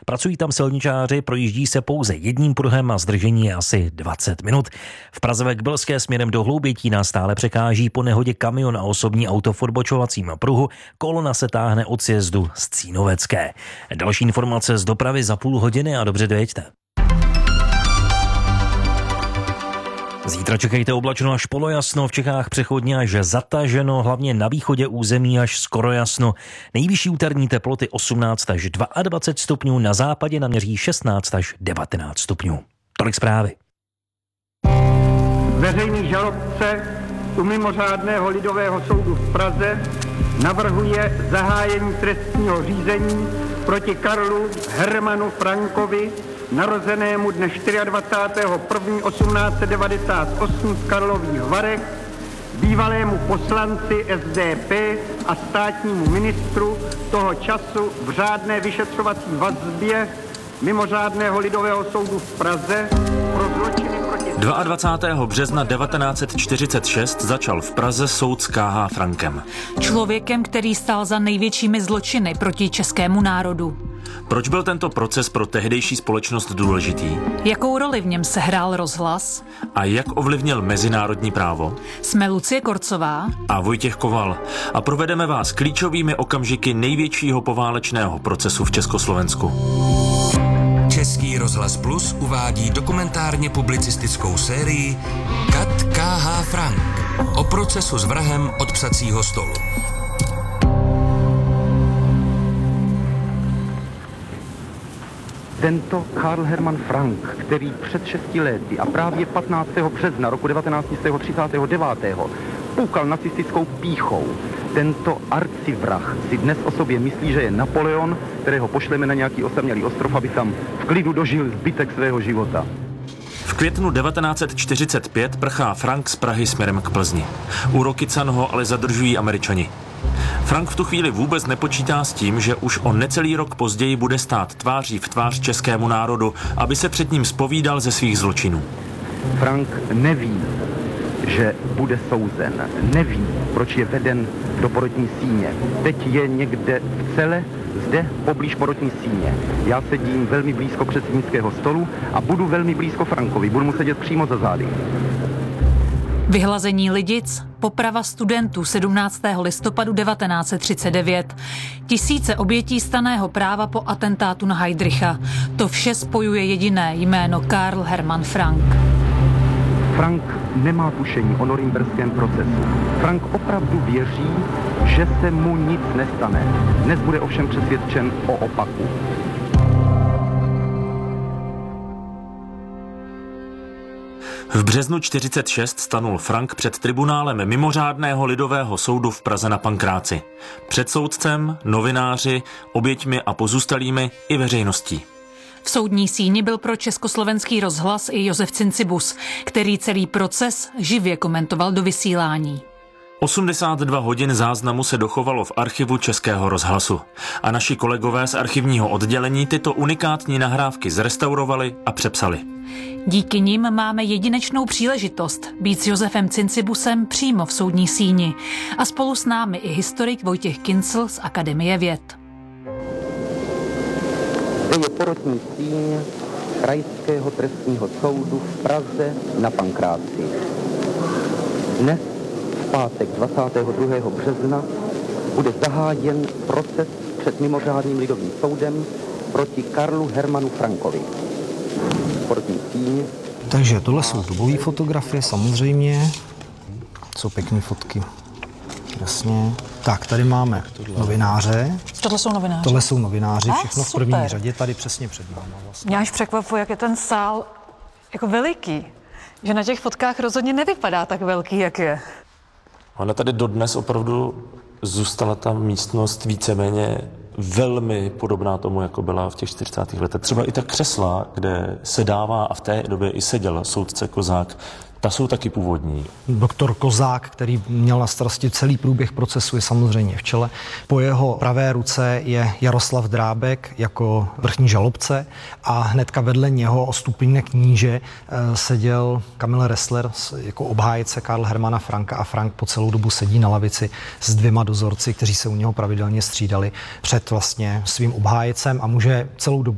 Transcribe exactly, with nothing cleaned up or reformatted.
pracují tam silničáři, projíždí se pouze jedním pruhem a zdržení je asi dvacet minut. V Praze ve Kbelské směrem do Hloubětína stále překáží po nehodě kamion a osobní auto v odbočovacím pruhu. Kolona se táhne od sjezdu z Cínovecké. Další informace z dopravy za půl hodiny a dobře dojeďte. Zítra čekejte oblačno až polojasno, v Čechách přechodně až zataženo, hlavně na východě území až skoro jasno. Nejvyšší úterní teploty osmnáct až dvacet dva stupňů, na západě naměří šestnáct až devatenáct stupňů. Tolik zprávy. Veřejný žalobce u mimořádného lidového soudu v Praze navrhuje zahájení trestního řízení proti Karlu Hermanu Frankovi, narozenému dne dvacátého čtvrtého prvního osmnáct set devadesát osm v Karlových Varech, bývalému poslanci S D P a státnímu ministru toho času v řádné vyšetřovací vazbě mimořádného lidového soudu v Praze pro zločiny proti... dvacátého druhého března devatenáct set čtyřicet šest začal v Praze soud s K H Frankem. Člověkem, který stál za největšími zločiny proti českému národu. Proč byl tento proces pro tehdejší společnost důležitý? Jakou roli v něm sehrál rozhlas? A jak ovlivnil mezinárodní právo? Jsme Lucie Korcová a Vojtěch Koval a provedeme vás klíčovými okamžiky největšího poválečného procesu v Československu. Český rozhlas Plus uvádí dokumentárně publicistickou sérii Kat K H Frank o procesu s vrahem od psacího stolu. Tento Karl Hermann Frank, který před šesti lety a právě patnáctého března roku devatenáct set třicet devět poukal nacistickou pýchou, tento arcivrah si dnes o sobě myslí, že je Napoleon, kterého pošleme na nějaký osamělý ostrov, aby tam v klidu dožil zbytek svého života. V květnu devatenáct set čtyřicet pět prchá Frank z Prahy směrem k Plzni. U Rokycan ho ale zadržují Američani. Frank v tu chvíli vůbec nepočítá s tím, že už o necelý rok později bude stát tváří v tvář českému národu, aby se před ním zpovídal ze svých zločinů. Frank neví, že bude souzen. Neví, proč je veden do porotní síně. Teď je někde v cele, zde poblíž porotní síně. Já sedím velmi blízko předsednického stolu a budu velmi blízko Frankovi. Budu mu sedět přímo za zády. Vyhlazení Lidic, poprava studentů sedmnáctého listopadu devatenáct set třicet devět, tisíce obětí stanného práva po atentátu na Heydricha. To vše spojuje jediné jméno Karl Hermann Frank. Frank nemá tušení o norimberském procesu. Frank opravdu věří, že se mu nic nestane. Dnes bude ovšem přesvědčen o opaku. V březnu čtyřicet šest stanul Frank před tribunálem mimořádného lidového soudu v Praze na Pankráci. Před soudcem, novináři, oběťmi a pozůstalými i veřejností. V soudní síni byl pro Československý rozhlas i Josef Cincibus, který celý proces živě komentoval do vysílání. osmdesát dva hodin záznamu se dochovalo v archivu Českého rozhlasu a naši kolegové z archivního oddělení tyto unikátní nahrávky zrestaurovali a přepsali. Díky nim máme jedinečnou příležitost být s Josefem Cincibusem přímo v soudní síni a spolu s námi i historik Vojtěch Kincl z Akademie věd. To je porotní síň Krajského trestního soudu v Praze na Pankráci. Dnes, v pátek dvacátého druhého března, bude zahájen proces před mimořádným lidovým soudem proti Karlu Hermannu Frankovi. Porotní síň. Takže tohle jsou dobové fotografie, samozřejmě. Jsou pěkné fotky. Jasně. Tak, tady máme novináře. Tohle jsou novináři? Tohle jsou novináři, všechno A, v první řadě, tady přesně před námi. Vlastně. Mě až překvapuje, jak je ten sál jako veliký. Že na těch fotkách rozhodně nevypadá tak velký, jak je. Ona tady dodnes opravdu zůstala ta místnost víceméně velmi podobná tomu, jako byla v těch čtyřicátých letech. Třeba i ta křesla, kde se dává a v té době i seděl soudce Kozák, ta jsou taky původní. Doktor Kozák, který měl na starosti celý průběh procesu, je samozřejmě v čele. Po jeho pravé ruce je Jaroslav Drábek jako vrchní žalobce a hnedka vedle něho o stupínek níže seděl Kamil Ressler jako obhájce Karla Hermanna Franka a Frank po celou dobu sedí na lavici s dvěma dozorci, kteří se u něho pravidelně střídali před vlastně svým obhájcem a může celou dobu